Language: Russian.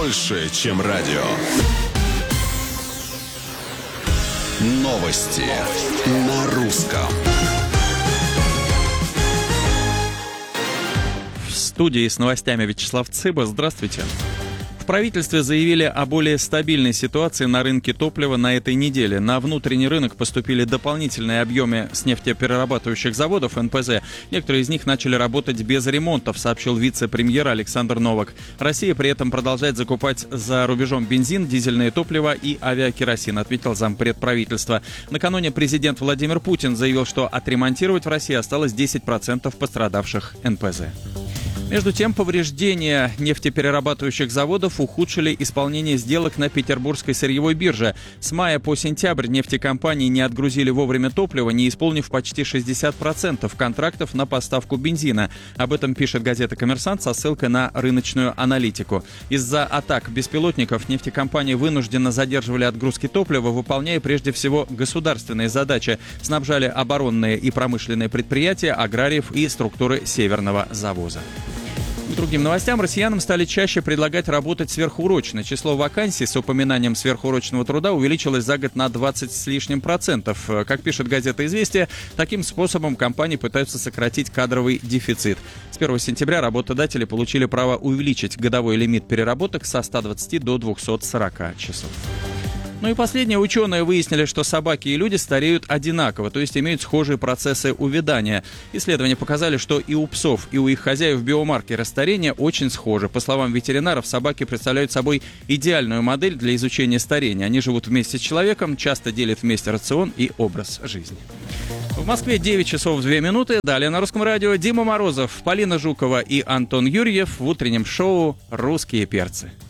больше, чем радио. Новости на русском. В студии с новостями Вячеслав Цыба. Здравствуйте. В правительстве заявили о более стабильной ситуации на рынке топлива на этой неделе. На внутренний рынок поступили дополнительные объемы с нефтеперерабатывающих заводов НПЗ. Некоторые из них начали работать без ремонтов, сообщил вице-премьер Александр Новак. Россия при этом продолжает закупать за рубежом бензин, дизельное топливо и авиакеросин, ответил зампред правительства. Накануне президент Владимир Путин заявил, что отремонтировать в России осталось 10% пострадавших НПЗ. Между тем, повреждения нефтеперерабатывающих заводов ухудшили исполнение сделок на Петербургской сырьевой бирже. С мая по сентябрь нефтекомпании не отгрузили вовремя топлива, не исполнив почти 60% контрактов на поставку бензина. Об этом пишет газета «Коммерсант» со ссылкой на рыночную аналитику. Из-за атак беспилотников нефтекомпании вынужденно задерживали отгрузки топлива, выполняя прежде всего государственные задачи. Снабжали оборонные и промышленные предприятия, аграриев и структуры Северного завоза. К другим новостям, россиянам стали чаще предлагать работать сверхурочно. Число вакансий с упоминанием сверхурочного труда увеличилось за год на 20 с лишним процентов. Как пишет газета «Известия», таким способом компании пытаются сократить кадровый дефицит. С 1 сентября работодатели получили право увеличить годовой лимит переработок со 120 до 240 часов. Ну и последнее. Ученые выяснили, что собаки и люди стареют одинаково, то есть имеют схожие процессы увядания. Исследования показали, что и у псов, и у их хозяев биомаркеры старения очень схожи. По словам ветеринаров, собаки представляют собой идеальную модель для изучения старения. Они живут вместе с человеком, часто делят вместе рацион и образ жизни. В Москве 9 часов 2 минуты. Далее на Русском радио Дима Морозов, Полина Жукова и Антон Юрьев в утреннем шоу «Русские перцы».